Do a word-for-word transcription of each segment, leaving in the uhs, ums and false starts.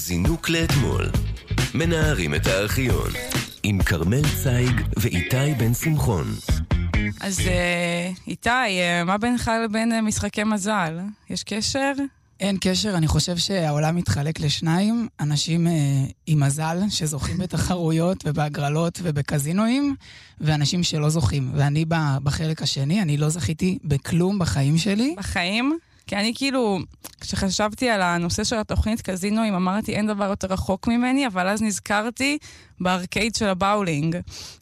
זינוק לאתמול, מנערים את הארכיון, עם קרמל צייג ואיתי בן שמחון. אז איתי, מה בינך לבין משחקי מזל? יש קשר? אין קשר, אני חושב שהעולם מתחלק לשניים, אנשים אה, עם מזל שזוכים בתחרויות ובהגרלות ובקזינואים, ואנשים שלא זוכים. ואני בחלק השני, אני לא זכיתי בכלום בחיים שלי. בחיים? כי אני כאילו, כשחשבתי על הנושא של התוכנית קזינואים, אמרתי אין דבר יותר רחוק ממני, אבל אז נזכרתי בארקייד של הבאולינג,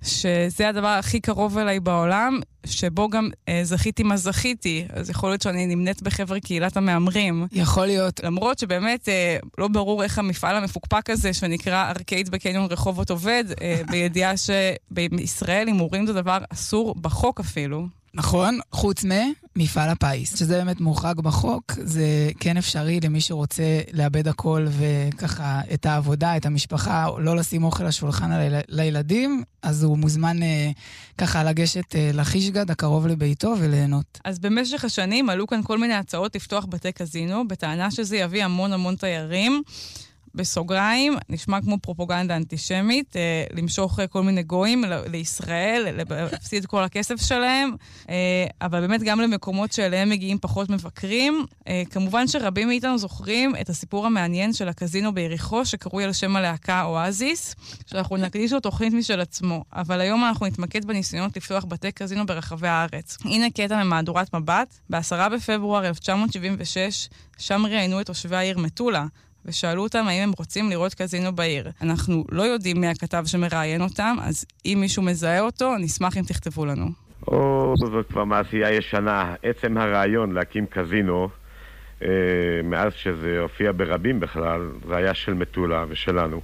שזה הדבר הכי קרוב אליי בעולם, שבו גם אה, זכיתי מה זכיתי, אז יכול להיות שאני נמנית בחבר קהילת המאמרים. יכול להיות. למרות שבאמת אה, לא ברור איך המפעל המפוקפק הזה, שנקרא ארקייד בקניון רחובות עובד, אה, בידיעה שבישראל הימורים זה דבר אסור בחוק אפילו. נכון, חוץ ממפעל הפיס, שזה באמת מוחרג בחוק, זה כן אפשרי למי שרוצה לאבד הכל וככה את העבודה, את המשפחה, לא לשים אוכל לשולחן ל- לילדים, אז הוא מוזמן אה, ככה לגשת אה, לחישגד הקרוב לביתו וליהנות. אז במשך השנים עלו כאן כל מיני הצעות לפתוח בתי קזינו, בטענה שזה יביא המון המון תיירים, בסוגריים, נשמע כמו פרופוגנדה אנטישמית, אה, למשוך כל מיני גויים ל- לישראל, להפסיד כל הכסף שלהם, אה, אבל באמת גם למקומות שאליהם מגיעים פחות מבקרים. אה, כמובן שרבים מאיתנו זוכרים את הסיפור המעניין של הקזינו ביריחו, שקרוי על שם הלהקה אואזיס, שאנחנו נקדיש לו תוכנית משל עצמו, אבל היום אנחנו נתמקד בניסיונות לפתוח בתי קזינו ברחבי הארץ. הנה קטע ממהדורת מבט, בעשרה בפברואר אלף תשע מאות שבעים ושש, שם ראיינו את תושבי העיר מטולה, ושאלו אותם האם הם רוצים לראות קזינו בעיר. אנחנו לא יודעים מי הכתב שמראיין אותם, אז אם מישהו מזהה אותו, נשמח אם תכתבו לנו. או, זאת כבר מעשייה ישנה. עצם הרעיון להקים קזינו, אה, מאז שזה הופיע ברבים בכלל, זה היה של מטולה ושלנו.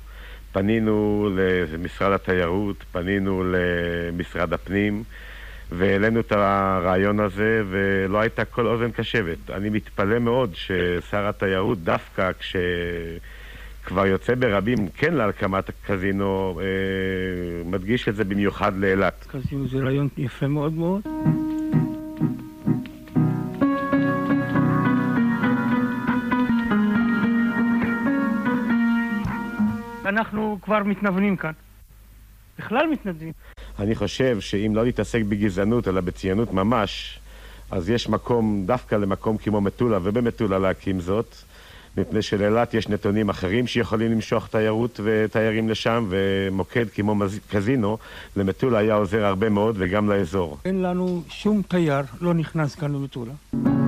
פנינו למשרד התיירות, פנינו למשרד הפנים, והעלינו את הרעיון הזה, ולא הייתה כל אוזן קשבת. אני מתפלא מאוד ששר התיירות דווקא כשכבר יוצא ברבים כן להקמת הקזינו, אה, מדגיש את זה במיוחד לאילת. קזינו זה רעיון יפה מאוד מאוד. אנחנו כבר מתנוונים כאן. בכלל מתנדבים. אני חושב שאם לא להתעסק בגזענות אלא בציונות ממש, אז יש מקום דווקא למקום כמו מטולה, ובמטולה להקים זאת, מפני שלאילת יש נתונים אחרים שיכולים למשוך תיירות ותיירים לשם, ומוקד כמו קזינו למטולה היה עוזר הרבה מאוד וגם לאזור. אין לנו שום תייר לא נכנס כאן למטולה.